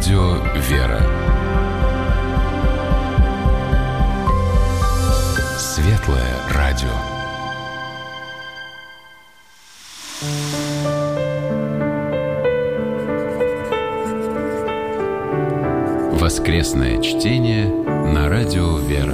Радио «Вера». Светлое радио. Воскресное чтение на Радио «Вера».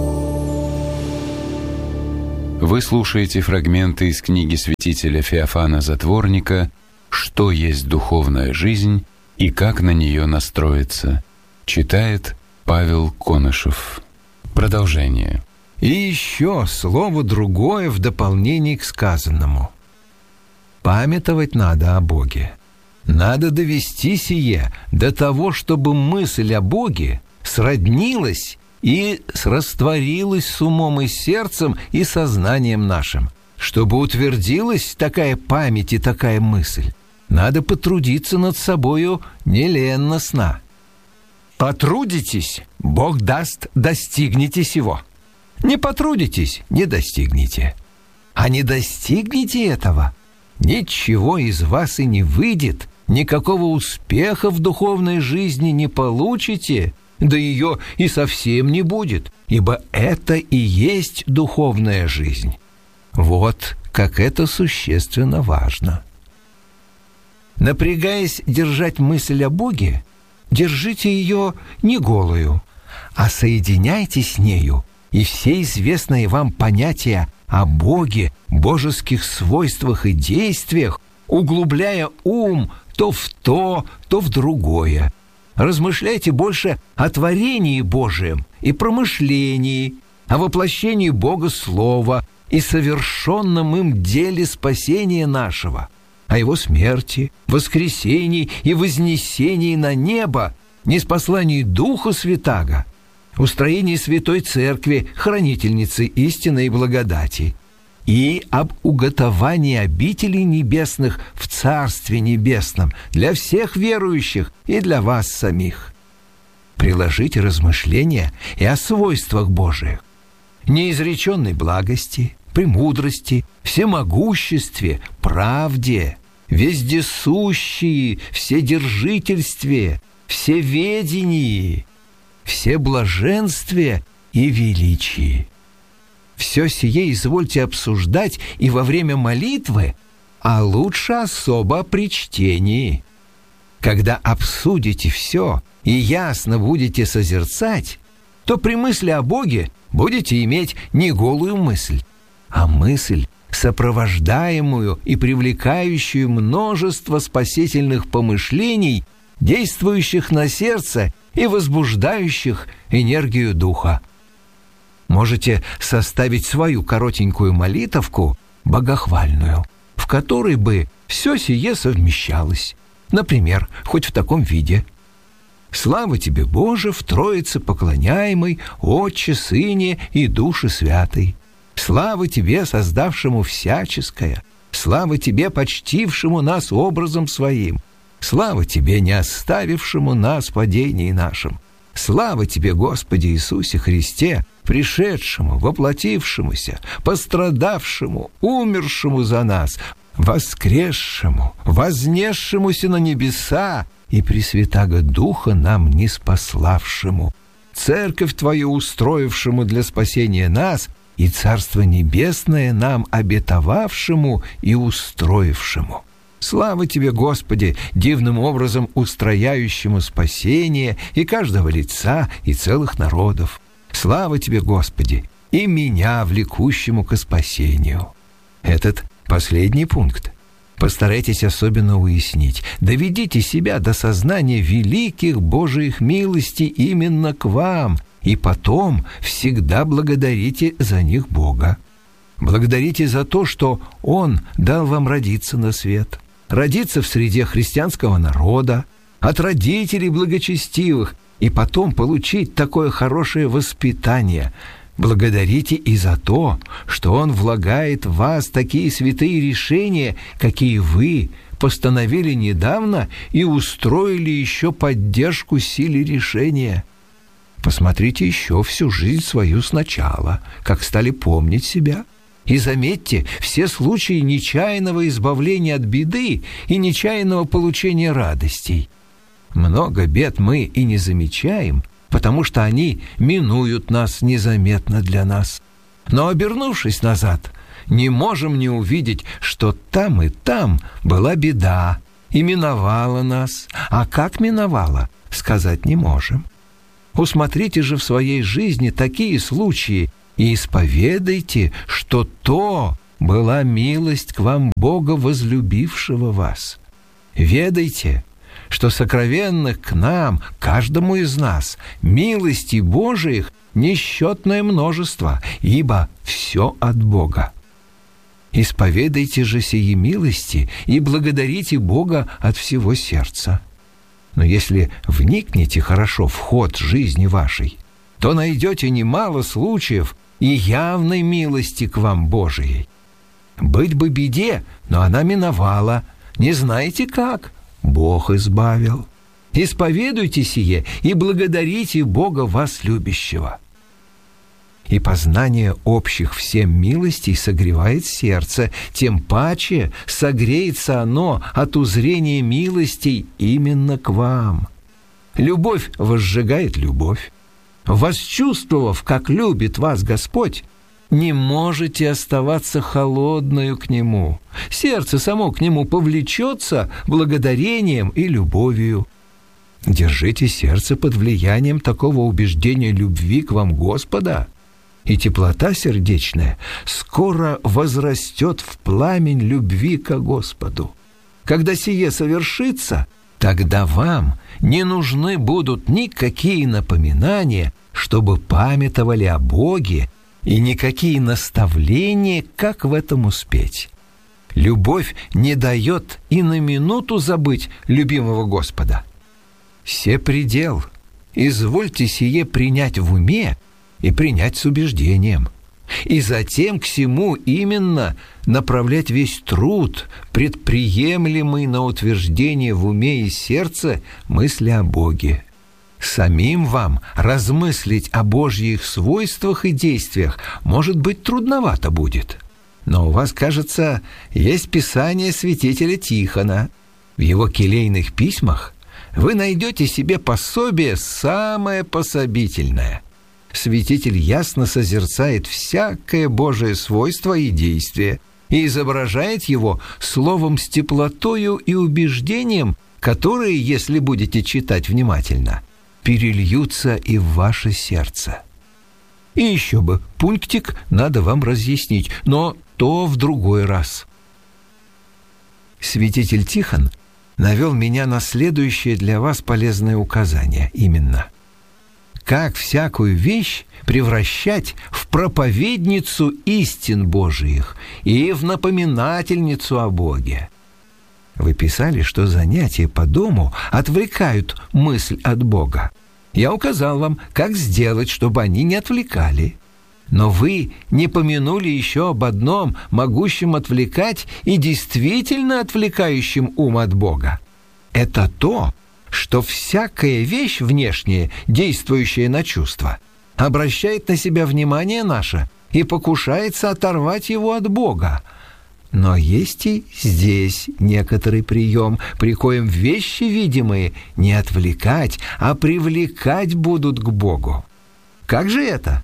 Вы слушаете фрагменты из книги святителя Феофана Затворника «Что есть духовная жизнь и как на нее настроиться». Читает Павел Конышев. Продолжение. И еще слово другое в дополнение к сказанному. Памятовать надо о Боге. Надо довести сие до того, чтобы мысль о Боге сроднилась и растворилась с умом и сердцем и сознанием нашим. Чтобы утвердилась такая память и такая мысль, надо потрудиться над собою неленностно. Потрудитесь, Бог даст, достигнете сего. Не потрудитесь, не достигнете. А не достигнете этого, ничего из вас и не выйдет, никакого успеха в духовной жизни не получите, да ее и совсем не будет, ибо это и есть духовная жизнь. Вот как это существенно важно. Напрягаясь держать мысль о Боге, держите ее не голую, а соединяйте с нею и все известные вам понятия о Боге, божеских свойствах и действиях, углубляя ум то в то, то в другое. Размышляйте больше о творении Божием и промышлении, о воплощении Бога Слова и совершенном им деле спасения нашего, о Его смерти, воскресении и вознесении на небо, ниспослании Духа Святаго, устроении Святой Церкви, хранительницы истины и благодати, и об уготовании обителей небесных в Царстве Небесном для всех верующих и для вас самих. Приложите размышления и о свойствах Божиих, неизреченной благости, премудрости, всемогуществе, правде, вездесущие, вседержительстве, всеведении, всеблаженстве и величии. Все сие извольте обсуждать и во время молитвы, а лучше особо при чтении. Когда обсудите все и ясно будете созерцать, то при мысли о Боге будете иметь не голую мысль, а мысль, сопровождаемую и привлекающую множество спасительных помышлений, действующих на сердце и возбуждающих энергию духа. Можете составить свою коротенькую молитовку, богохвальную, в которой бы все сие совмещалось. Например, хоть в таком виде: «Слава Тебе, Боже, в Троице поклоняемой, Отче, Сыне и Душе Святой! Слава Тебе, создавшему всяческое! Слава Тебе, почтившему нас образом Своим! Слава Тебе, не оставившему нас в падении нашим! Слава Тебе, Господи Иисусе Христе, пришедшему, воплотившемуся, пострадавшему, умершему за нас, воскресшему, вознесшемуся на небеса и пресвятаго Духа нам ниспославшему, Церковь Твою устроившему для спасения нас и Царство Небесное нам обетовавшему и устроившему. Слава Тебе, Господи, дивным образом устрояющему спасение и каждого лица, и целых народов. Слава Тебе, Господи, и меня, влекущему ко спасению». Этот последний пункт постарайтесь особенно уяснить. Доведите себя до сознания великих Божиих милостей именно к вам, и потом всегда благодарите за них Бога. Благодарите за то, что Он дал вам родиться на свет, родиться в среде христианского народа, от родителей благочестивых, и потом получить такое хорошее воспитание. Благодарите и за то, что Он влагает в вас такие святые решения, какие вы постановили недавно и устроили еще поддержку силе решения. Посмотрите еще всю жизнь свою сначала, как стали помнить себя. И заметьте все случаи нечаянного избавления от беды и нечаянного получения радостей. много бед мы и не замечаем, потому что они минуют нас незаметно для нас. Но, обернувшись назад, не можем не увидеть, что там и там была беда, и миновала нас. А как миновала, сказать не можем. Усмотрите же в своей жизни такие случаи и исповедайте, что то была милость к вам Бога, возлюбившего вас. Ведайте, что сокровенных к нам, каждому из нас, милостей Божиих несчетное множество, ибо все от Бога. Исповедайте же сии милости и благодарите Бога от всего сердца. Но если вникнете хорошо в ход жизни вашей, то найдете немало случаев и явной милости к вам Божией. Быть бы беде, но она миновала. Не знаете как? Бог избавил. Исповедуйте сие и благодарите Бога вас любящего. И познание общих всем милостей согревает сердце, тем паче согреется оно от узрения милостей именно к вам. Любовь возжигает любовь. Восчувствовав, как любит вас Господь, не можете оставаться холодною к Нему. Сердце само к Нему повлечется благодарением и любовью. Держите сердце под влиянием такого убеждения любви к вам Господа, и теплота сердечная скоро возрастет в пламень любви ко Господу. Когда сие совершится, тогда вам не нужны будут никакие напоминания, чтобы памятовали о Боге, и никакие наставления, как в этом успеть. Любовь не дает и на минуту забыть любимого Господа. Се предел, извольте сие принять в уме и принять с убеждением, и затем к сему именно направлять весь труд, предприемлемый на утверждение в уме и сердце мысли о Боге. Самим вам размыслить о Божьих свойствах и действиях, может быть, трудновато будет. Но у вас, кажется, есть писание святителя Тихона. В его келейных письмах вы найдете себе пособие самое пособительное. Святитель ясно созерцает всякое Божие свойство и действие и изображает его словом с теплотою и убеждением, которые, если будете читать внимательно, перельются и в ваше сердце. И еще бы пунктик надо вам разъяснить, но то в другой раз. Святитель Тихон навел меня на следующее для вас полезное указание, именно: как всякую вещь превращать в проповедницу истин Божиих и в напоминательницу о Боге. Вы писали, что занятия по дому отвлекают мысль от Бога. Я указал вам, как сделать, чтобы они не отвлекали. Но вы не помянули еще об одном, могущем отвлекать и действительно отвлекающем ум от Бога. Это то, что всякая вещь внешняя, действующая на чувства, обращает на себя внимание наше и покушается оторвать его от Бога. Но есть и здесь некоторый прием, при коем вещи видимые не отвлекать, а привлекать будут к Богу. Как же это?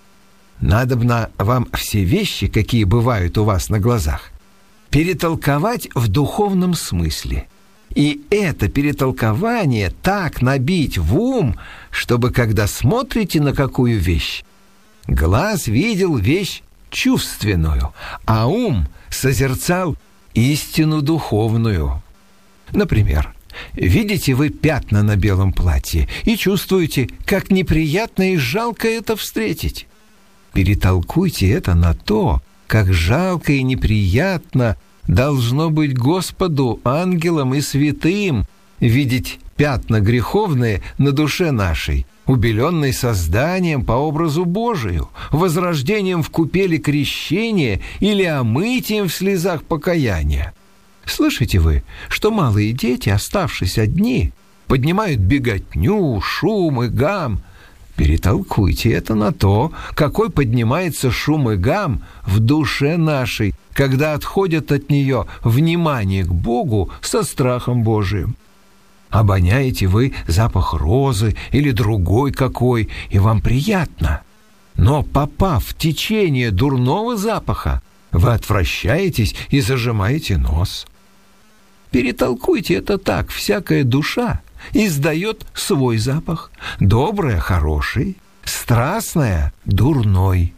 Надобно вам все вещи, какие бывают у вас на глазах, перетолковать в духовном смысле. И это перетолкование так набить в ум, чтобы, когда смотрите на какую вещь, глаз видел вещь чувственную, а ум созерцал истину духовную. Например, видите вы пятна на белом платье и чувствуете, как неприятно и жалко это встретить. Перетолкуйте это на то, как жалко и неприятно должно быть Господу, ангелам и святым видеть пятна греховные на душе нашей, убеленной созданием по образу Божию, возрождением в купели крещения или омытием в слезах покаяния. Слышите вы, что малые дети, оставшись одни, поднимают беготню, шум и гам? Перетолкуйте это на то, какой поднимается шум и гам в душе нашей, когда отходят от нее внимание к Богу со страхом Божиим. Обоняете вы запах розы или другой какой, и вам приятно. Но, попав в течение дурного запаха, вы отвращаетесь и зажимаете нос. Перетолкуйте это так: всякая душа издает свой запах. Добрая — хороший, страстная — дурной.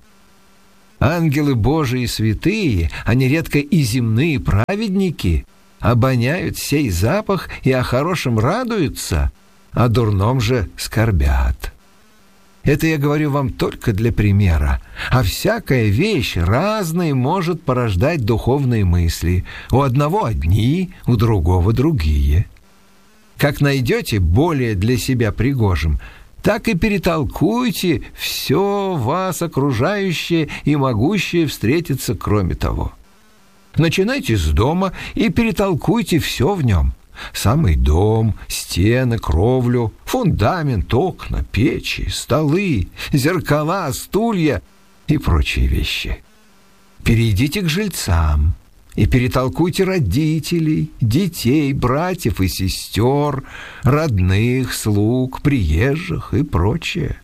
Ангелы Божии и святые, а нередко и земные праведники, обоняют сей запах и о хорошем радуются, о дурном же скорбят. Это я говорю вам только для примера, а всякая вещь разной может порождать духовные мысли. У одного одни, у другого другие. Как найдете более для себя пригожим, так и перетолкуйте все вас окружающее и могущее встретиться кроме того. Начинайте с дома и перетолкуйте все в нем. Самый дом, стены, кровлю, фундамент, окна, печи, столы, зеркала, стулья и прочие вещи. Перейдите к жильцам и перетолкуйте родителей, детей, братьев и сестер, родных, слуг, приезжих и прочее.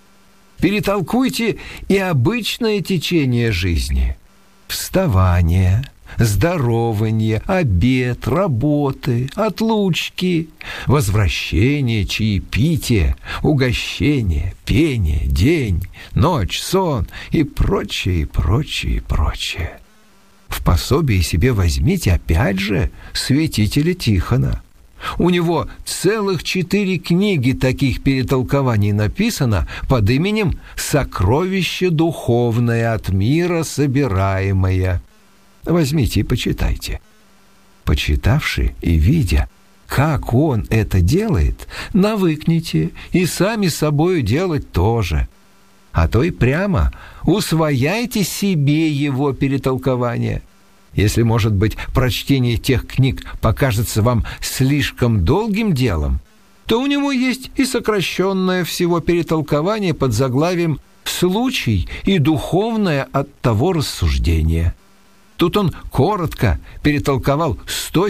Перетолкуйте и обычное течение жизни: вставание, здорование, обед, работы, отлучки, возвращение, чаепитие, угощение, пение, день, ночь, сон и прочее, и прочее, и прочее. В пособие себе возьмите опять же святителя Тихона. У него целых 4 книги таких перетолкований написано под именем «Сокровище духовное от мира собираемое». Возьмите и почитайте. Почитавши и видя, как он это делает, навыкните и сами собою делать тоже. А то и прямо усвояйте себе его перетолкование. Если, может быть, прочтение тех книг покажется вам слишком долгим делом, то у него есть и сокращенное всего перетолкование под заглавием «Случай и духовное от того рассуждение». Тут он коротко перетолковал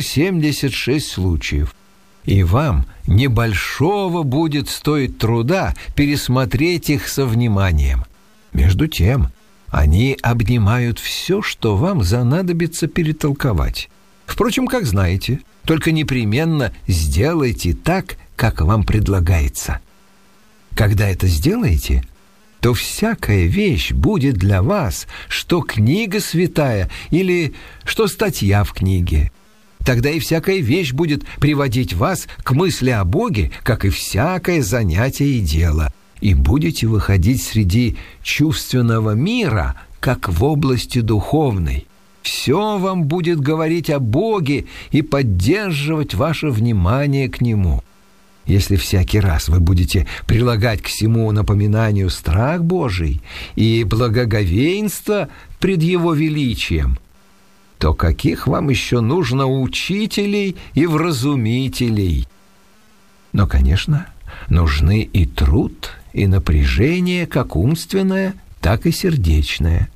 176 случаев. И вам небольшого будет стоить труда пересмотреть их со вниманием. Между тем, они обнимают все, что вам занадобится перетолковать. Впрочем, как знаете, только непременно сделайте так, как вам предлагается. Когда это сделаете, то всякая вещь будет для вас, что книга святая или что статья в книге. Тогда и всякая вещь будет приводить вас к мысли о Боге, как и всякое занятие и дело. И будете выходить среди чувственного мира, как в области духовной. Все вам будет говорить о Боге и поддерживать ваше внимание к Нему. Если всякий раз вы будете прилагать к сему напоминанию страх Божий и благоговейство пред Его величием, то каких вам еще нужно учителей и вразумителей? Но, конечно, нужны и труд, и напряжение, как умственное, так и сердечное.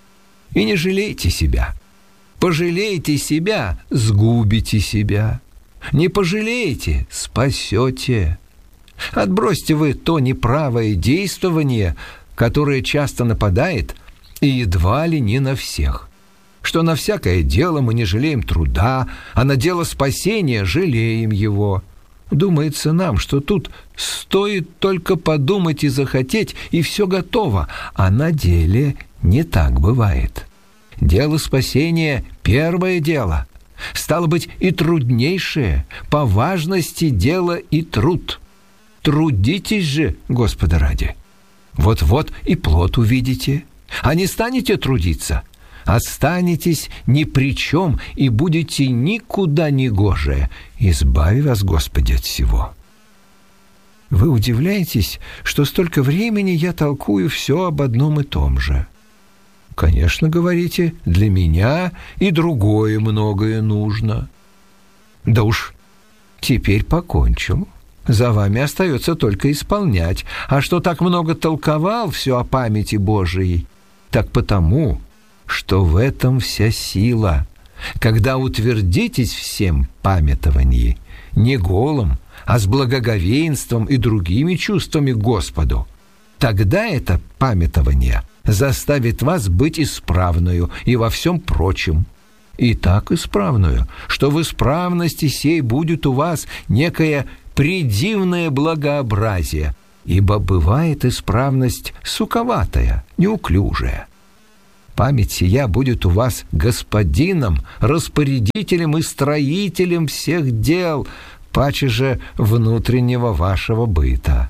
И не жалейте себя. Пожалейте себя, сгубите себя. Не пожалеете, спасете. Отбросьте вы то неправое действование, которое часто нападает, и едва ли не на всех. Что на всякое дело мы не жалеем труда, а на дело спасения жалеем его. Думается нам, что тут стоит только подумать и захотеть, и все готово, а на деле не так бывает. Дело спасения – первое дело. Стало быть, и труднейшее, по важности дело и труд. Трудитесь же, Господа ради. Вот-вот и плод увидите. А не станете трудиться, останетесь ни при чем и будете никуда не гожие. Избави вас, Господи, от всего. Вы удивляетесь, что столько времени я толкую все об одном и том же. Конечно, говорите, для меня и другое многое нужно. Да уж, теперь покончил. За вами остается только исполнять. А что так много толковал все о памяти Божией, так потому, что в этом вся сила. Когда утвердитесь всем памятовании, не голым, а с благоговейством и другими чувствами к Господу. Тогда это памятование заставит вас быть исправною и во всем прочем. И так исправную, что в исправности сей будет у вас некое предивное благообразие, ибо бывает исправность суковатая, неуклюжая. Память сия будет у вас господином, распорядителем и строителем всех дел, паче же внутреннего вашего быта.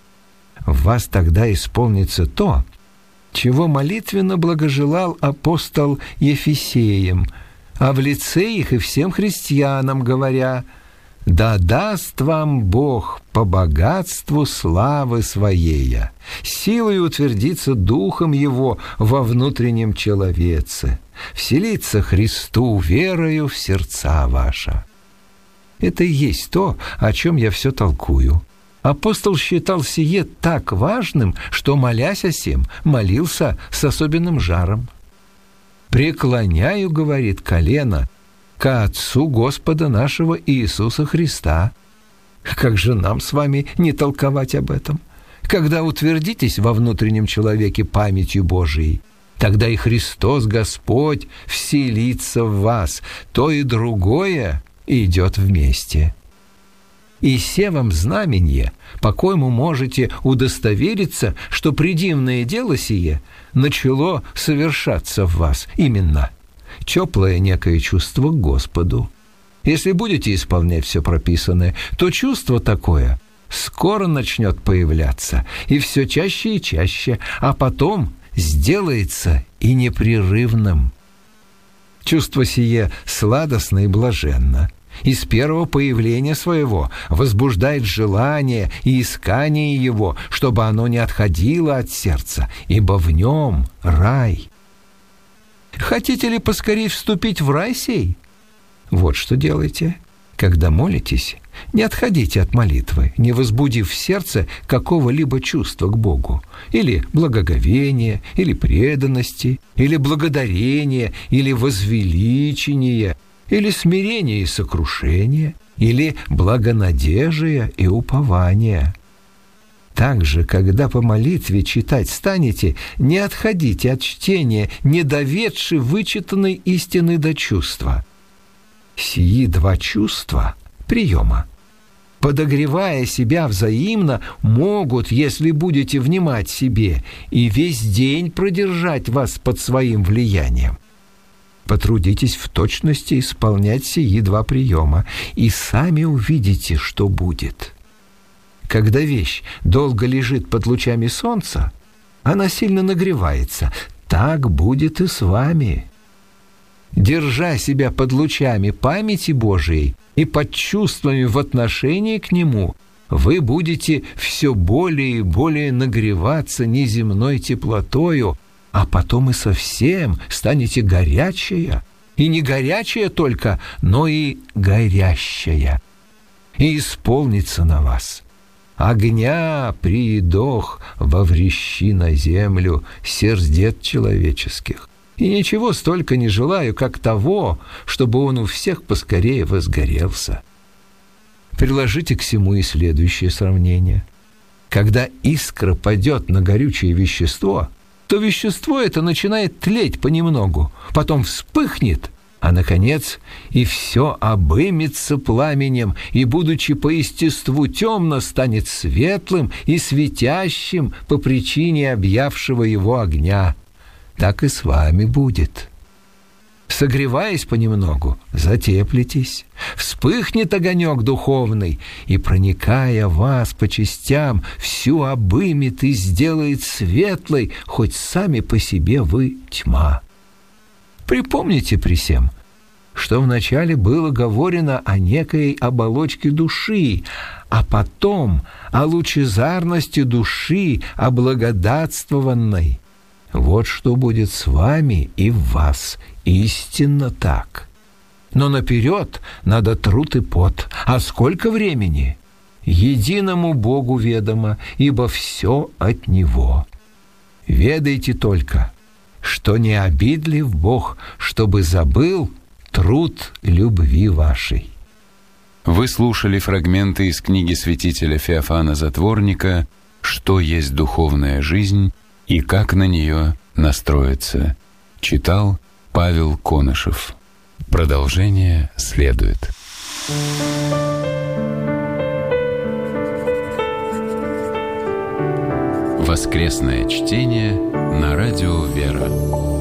В вас тогда исполнится то, чего молитвенно благожелал апостол Ефесеям, а в лице их и всем христианам говоря: «Да даст вам Бог по богатству славы Своей, силой утвердиться Духом Его во внутреннем человеце, вселиться Христу верою в сердца ваша». Это и есть то, о чем я все толкую. Апостол считал сие так важным, что, молясь о сем, молился с особенным жаром. «Преклоняю, — говорит, — колено ко Отцу Господа нашего Иисуса Христа». Как же нам с вами не толковать об этом? Когда утвердитесь во внутреннем человеке памятью Божией, тогда и Христос Господь вселится в вас, то и другое идет вместе. И се вам знаменье, по коему можете удостовериться, что предивное дело сие начало совершаться в вас, именно теплое некое чувство к Господу. Если будете исполнять все прописанное, то чувство такое скоро начнет появляться, и все чаще и чаще, а потом сделается и непрерывным. Чувство сие сладостно и блаженно, и с первого появления своего возбуждает желание и искание его, чтобы оно не отходило от сердца, ибо в нем рай. Хотите ли поскорее вступить в рай сей? Вот что делайте. Когда молитесь, не отходите от молитвы, не возбудив в сердце какого-либо чувства к Богу, или благоговения, или преданности, или благодарения, или возвеличения, или смирения и сокрушения, или благонадежия и упования. Также, когда по молитве читать станете, не отходите от чтения, не доведши вычитанной истины до чувства. Сии два чувства приема, подогревая себя взаимно, могут, если будете внимать себе, и весь день продержать вас под своим влиянием. Потрудитесь в точности исполнять сии два приема, и сами увидите, что будет. Когда вещь долго лежит под лучами солнца, она сильно нагревается. Так будет и с вами. Держа себя под лучами памяти Божией и под чувствами в отношении к Нему, вы будете все более и более нагреваться неземной теплотою, а потом и совсем станете горячая, и не горячая только, но и горящая, и исполнится на вас. Огня приидох воврещи на землю сердец человеческих. И ничего столько не желаю, как того, чтобы он у всех поскорее возгорелся. Приложите к всему и следующее сравнение. Когда искра падет на горючее вещество, то вещество это начинает тлеть понемногу, потом вспыхнет, а, наконец, и все обымется пламенем, и, будучи по естеству темно, станет светлым и светящим по причине объявшего его огня. Так и с вами будет. Согреваясь понемногу, затеплитесь, вспыхнет огонек духовный, и, проникая в вас по частям, всю обымет и сделает светлой, хоть сами по себе вы тьма. Припомните при сем, что вначале было говорено о некой оболочке души, а потом о лучезарности души, облагодатствованной. Вот что будет с вами и в вас, истинно так. Но наперед надо труд и пот. А сколько времени? Единому Богу ведомо, ибо все от Него. Ведайте только, что не обидлив Бог, чтобы забыл труд любви вашей. Вы слушали фрагменты из книги святителя Феофана Затворника «Что есть духовная жизнь и как на нее настроиться». Читал Павел Конышев. Продолжение следует. Воскресное чтение на радио «Вера».